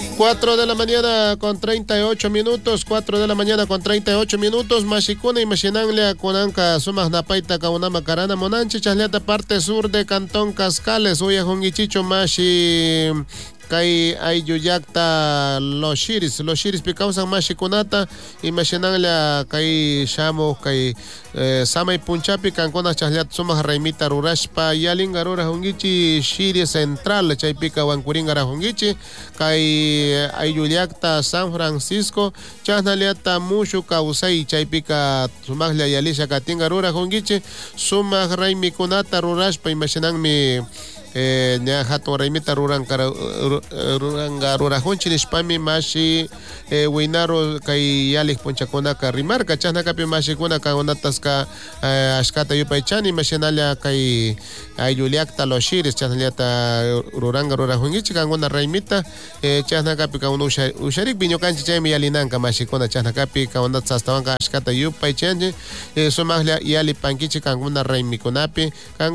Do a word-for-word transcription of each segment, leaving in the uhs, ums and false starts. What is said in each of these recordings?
cuatro de la mañana con treinta y ocho minutos, cuatro de la mañana con treinta y ocho minutos, Mashikuna y Mashinanglia Kunanka Sumas Napaita Kaunama Karana Monanchi, Chasleta parte sur de Cantón Cascales, Uya Hongichicho Mashi Kai Ayuyakta Los Shiris, Los Shiris Picausan Mashikunata y Mashinanglia Kai Shamo Kai Samay Punchapi Cancona Chasliat Sumas Raimita Rurashpa Yalingarura Hongichi Shiri Central, Chaypica Wankuringara Hongichi, Kai Ayuyakta San Francisco, Chasnaliata Mushu Kausai, Chaypica Sumaglia Yalisha Katingarura Hongichi, Sumas Raimikunata Rurashpa y Mashinangmi eh nya hato raimita ruranga ruranga rurahunchi nishpami mashi eh winaro kai yalik punchakunaka rimarka chasnakapi mashikuna kaonatasca ashkata yupaychani mashinalla kai ayuliakta los shiris chasnaliata ruranga rurahungichi kanguna raimita eh chasnakapi kaunu usharik biñokanchi chaymi yalinanka mashikuna chasnakapi kaonata sastawanka ashkata yupaychani eh sumaglia yali pankichi kanguna raimikunapi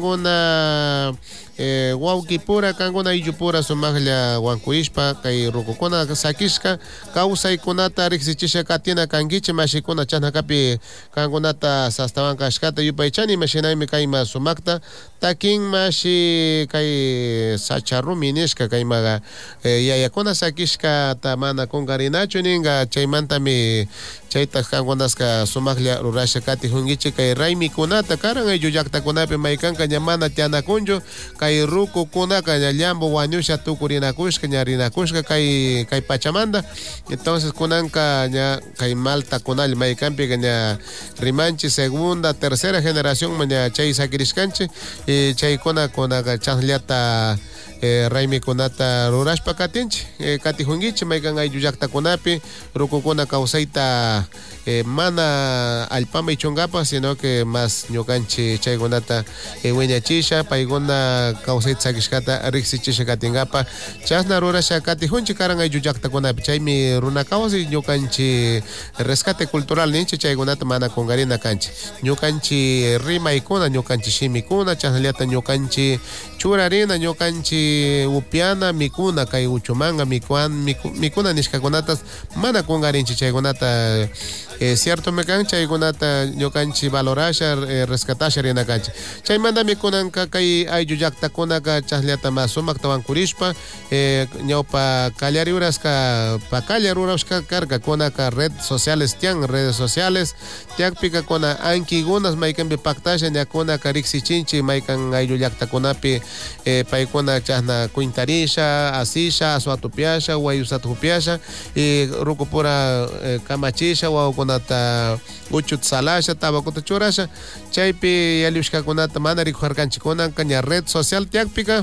kanguna eh Waukipura kanguna iyupura sumaglia wankuishpa kay rukukuna sakishka kausaykunata riksichisha katina kangichi mashikuna chasnakapi kangunata sastawanka ashkata yupaychani mashinaymi kayma sumakta takin mashi kay sacharrumi nishka kaymaga eh, yayakuna sakishka ta mana kungarinachu ninga chaymantami chayta kangunaska sumaglia rurasha kati hungichi kay raymikunata karan ayullaktakunapi maykanka ñamana tianakunchu kay rukukunaka ña llambo wañusha tukurinakushka ña rinakushka kay kay pachamanda entonces kunanka ña kay malta kunal maykanpi ña rimanchi segunda tercera generación ña chay sakirishkanchi y chaykuna kunaka chasllata eh, raymikunata rurashpa katinchi eh, katijungichi maykan ayullaktakunapi rukukuna kawsayta eh, mana alpama y chungapa sino que más ñukanchi chaykunata eh, wiñachisha payguna kawsayta sakishkata riksichisha katingapa chasna rurasha katijunchi karan ayullaktakunapi chaymi runa kawsay ñukanchi rescate cultural ninchi chaykunata mana kungarina kanchi ñukanchi rimaykuna ñukanchi shimikuna chasnallata ñukanchi churarina ñukanchi upiana mikuna kay uchumanga mikuan miku, mikuna nishkakunatas mana kungarinchi chaykunata eh, cierto mekan chaykunata ñukanchi valorasha eh, rescatasha rina kanchi chaymanta mikunanka kay ayullaktakunaka chasllata mas sumakta wankurishpa eh, ñawpa kallariurasqa pa kallarurashka karka kunaka redes sociales tian redes sociales tiakpika kuna ankigunas maykanpi paktasha ñakunaka riksichinchi maykan ayullaktakunapi eh, paykuna chasna kuintarisha asisha asuatupiasha wayusatupiasha y rukupura eh, kamachisha wawakunata uchut salasha tabakuta churasha chaypi yaliushkakunata mana rikujarkanchikunanka ña red social tiakpika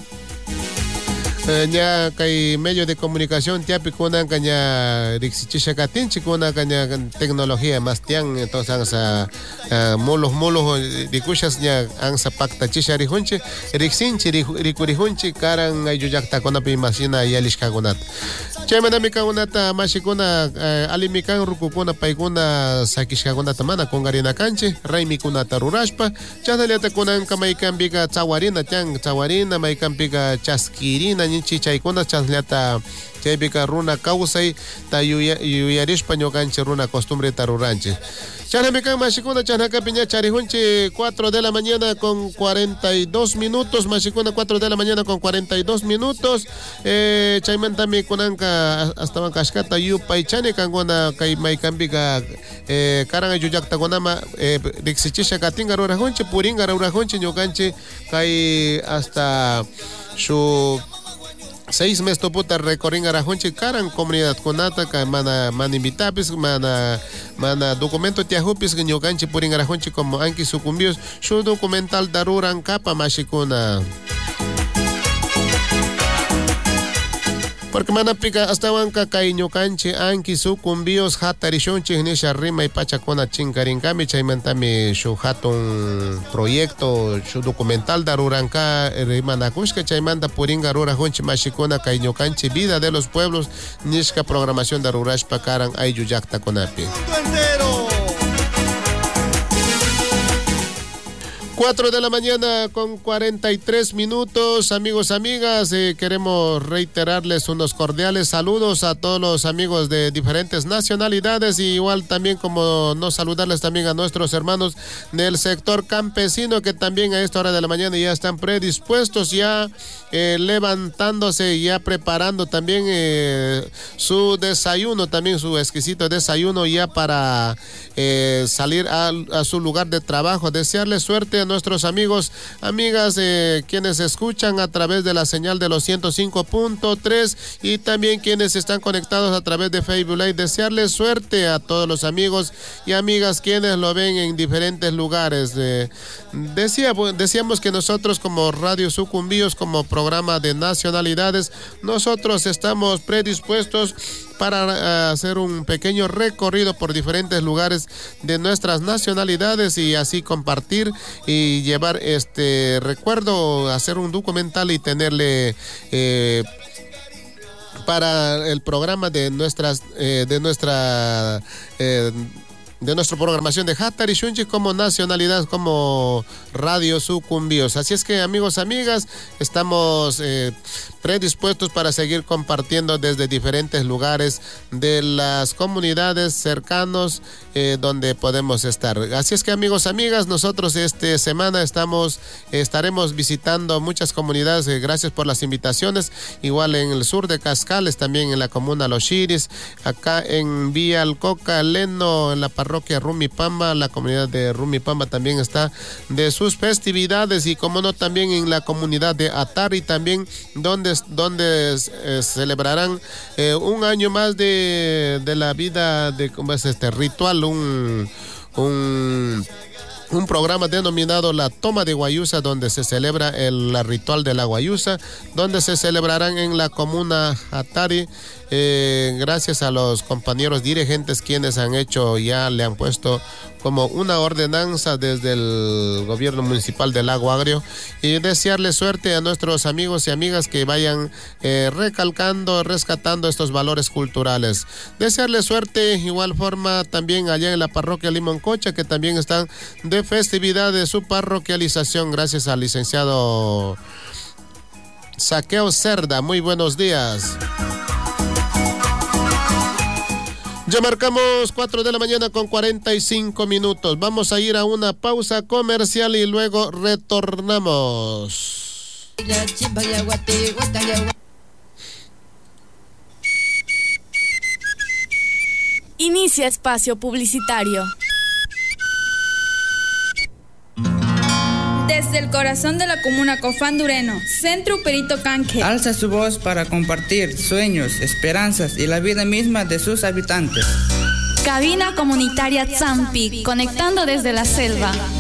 ña kay medio de comunicación tiapi kunanka ña riksichisha katinchi kunanka ña tecnología más tian entonces ansa uh, molos molos rikushas ña ansa paktachisha rijunchi riksinchi rikurijunchi karan ayullaktakunapi masina yalishkakunata chaymantami kankunata mashikuna uh, alimikan rukukuna paykuna sakishkakunata mana kungarina kanchi raymikunata rurashpa chasnallata kunanka maykanpika tsawarina tian tsawarina maykanpika chaskirina ninchi chaykuna chasnllata chaypika runa kawsay ta yuyarishpa ñukanchi runa costumbre ta ruranchi chanami kan mashikuna chanakapi ña charijunchi cuatro de la mañana con cuarenta y dos minutos mashikuna cuatro de la mañana con cuarenta y dos minutos eh, chaymantami kunanka hasta kashkata yupaychani kankuna kay maykanpika eh, karan ayullaktakunama eh, riksichisha katinga rurajunchi puringa rurajunchi ñukanchi kay hasta su seis meses toputa recorringa rajunchi karan comunidad kunata ka mana mana invitapis mana mana documento tiahupis ñukanchi puringa rajunchi como anki sucumbios su documental daruran kapa mashikuna porque mana pika hasta wanka kay ñukanchi anki sucumbios hatarishunchi nisha rima y pachakuna chinkarinkami chaymantami su hatun proyecto su documental daruranka rimanakushka chaymanta puringa rurajunchi mashikuna kay ñukanchi vida de los pueblos nishka programación darurashpa karan ayullaktakunapi cuatro de la mañana con cuarenta y tres minutos, amigos, amigas, eh, queremos reiterarles unos cordiales saludos a todos los amigos de diferentes nacionalidades, y igual también como no saludarles también a nuestros hermanos del sector campesino, que también a esta hora de la mañana ya están predispuestos, ya eh, levantándose, ya preparando también eh, su desayuno, también su exquisito desayuno ya para eh, salir a, a su lugar de trabajo. Desearles suerte a nuestros amigos, amigas, eh, quienes escuchan a través de la señal de los ciento cinco punto tres y también quienes están conectados a través de Facebook Live. Desearles suerte a todos los amigos y amigas quienes lo ven en diferentes lugares. Eh, decía, decíamos que nosotros como Radio Sucumbíos, como programa de nacionalidades, nosotros estamos predispuestos para uh, hacer un pequeño recorrido por diferentes lugares de nuestras nacionalidades y así compartir y llevar este recuerdo, hacer un documental y tenerle eh, para el programa de nuestras eh, de nuestra eh, de nuestra programación de Hattari Shunchi como nacionalidad, como Radio Sucumbíos. Así es que, amigos, amigas, estamos eh, predispuestos para seguir compartiendo desde diferentes lugares de las comunidades cercanos eh, donde podemos estar. Así es que, amigos, amigas, nosotros esta semana estamos estaremos visitando muchas comunidades. Eh, gracias por las invitaciones. Igual en el sur de Cascales, también en la comuna Los Chiris, acá en Villa Alcoca, Leno, en la parroquia Rumipamba, la comunidad de Rumipamba también está de sus festividades, y como no, también en la comunidad de Atari también, donde, donde eh, celebrarán eh, un año más de, de la vida de, ¿cómo es este ritual? Un, un un programa denominado La Toma de Guayusa, donde se celebra el la ritual de la Guayusa, donde se celebrarán en la comuna Atari, eh, gracias a los compañeros dirigentes quienes han hecho, ya le han puesto como una ordenanza desde el gobierno municipal del Lago Agrio, y desearle suerte a nuestros amigos y amigas que vayan eh, recalcando, rescatando estos valores culturales. Desearle suerte igual forma también allá en la parroquia Limoncocha, que también están de festividad de su parroquialización, gracias al licenciado Saqueo Cerda. Muy buenos días. Ya marcamos cuatro de la mañana con cuarenta y cinco minutos. Vamos a ir a una pausa comercial y luego retornamos. Inicia espacio publicitario. Desde el corazón de la comuna Cofandureno, Centro Perito Canque alza su voz para compartir sueños, esperanzas y la vida misma de sus habitantes. Cabina comunitaria Zampi, conectando desde la selva.